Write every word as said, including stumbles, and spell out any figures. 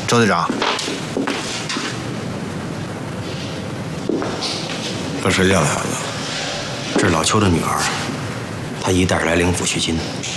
周队长， 跟谁见了孩子？ 这是老邱的女儿，他姨带着来领抚恤金。